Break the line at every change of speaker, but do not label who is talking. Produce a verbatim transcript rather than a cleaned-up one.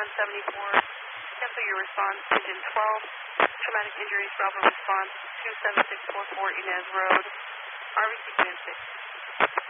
one seventy-four. Cancel your response, engine twelve. Traumatic injuries, Bravo response, two seven six four four Inez Road. R V C Plan six.